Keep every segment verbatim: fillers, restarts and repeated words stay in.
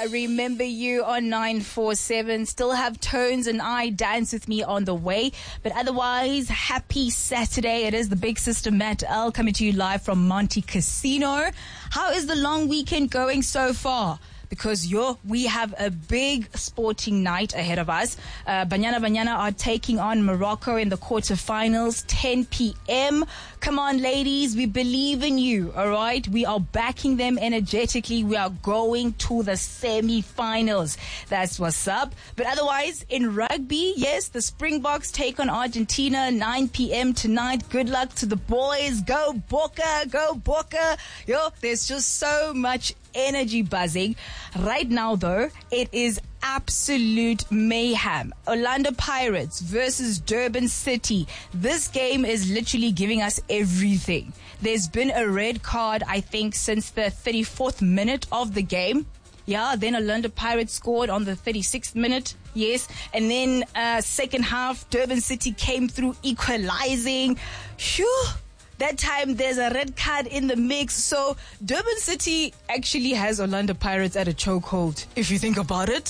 Remember You on nine four seven. Still have Tones and I Dance With Me on the way. But otherwise, happy Saturday. It is the big sister Matt L coming to you live from Monte Casino. How is the long weekend going so far? Because yo, we have a big sporting night ahead of us. Uh, Banyana Banyana are taking on Morocco in the quarterfinals, ten p.m. Come on, ladies, we believe in you, all right? We are backing them energetically. We are going to the semi-finals. That's what's up. But otherwise, in rugby, yes, the Springboks take on Argentina, nine p.m. tonight. Good luck to the boys. Go Boca, go Boca. Yo, there's just so much energy buzzing. Right now, though, it is absolute mayhem. Orlando Pirates versus Durban City. This game is literally giving us everything. There's been a red card, I think, since the thirty-fourth minute of the game. Yeah, then Orlando Pirates scored on the thirty-sixth minute. Yes. And then uh, second half, Durban City came through equalizing. Phew. That time there's a red card in the mix. So Durban City actually has Orlando Pirates at a chokehold, if you think about it.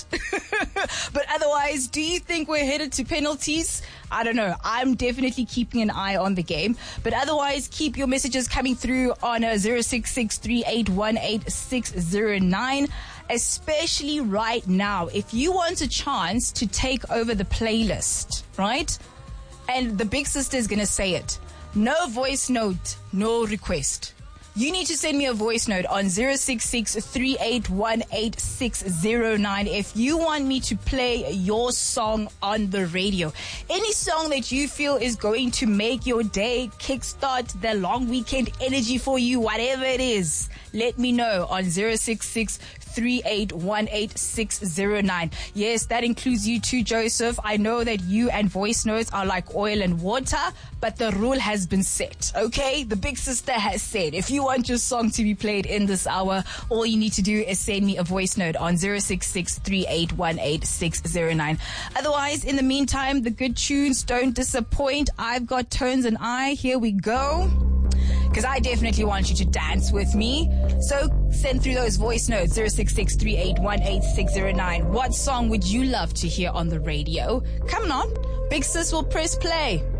But otherwise, do you think we're headed to penalties? I don't know. I'm definitely keeping an eye on the game. But otherwise, keep your messages coming through on uh, zero six six three eight one eight six zero nine. Especially right now, if you want a chance to take over the playlist, right? And the big sister is going to say it. No voice note, no request. You need to send me a voice note on zero six six three eight one eight six zero nine if you want me to play your song on the radio. Any song that you feel is going to make your day, kickstart the long weekend energy for you, whatever it is, let me know on zero six six three eight one eight six zero nine. Yes, that includes you too, Joseph. I know that you and voice notes are like oil and water, but the rule has been set, okay? The big sister has said, if you want your song to be played in this hour, all you need to do is send me a voice note on zero six six three eight one eight six zero nine. Otherwise, in the meantime, the good tunes don't disappoint. I've got Tones and I. Here we go. Because I definitely want you to dance with me. So send through those voice notes, zero six six three eight one eight six zero nine. What song would you love to hear on the radio? Come on. Big Sis will press play.